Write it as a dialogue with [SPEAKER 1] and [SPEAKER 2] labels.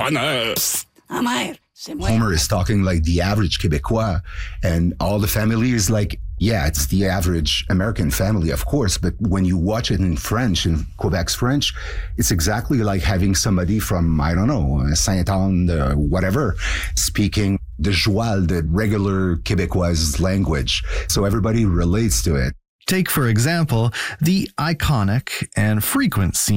[SPEAKER 1] bonheur.
[SPEAKER 2] Ah, mère, c'est moi.
[SPEAKER 3] Homer is talking like the average Québécois, and all the family is like, yeah, it's the average American family, of course, but when you watch it in French, in Quebec's French, it's exactly like having somebody from, I don't know, Saint-Anne, whatever, speaking the joual, the regular Québécois language. So everybody relates to it.
[SPEAKER 4] Take, for example, the iconic and frequent scene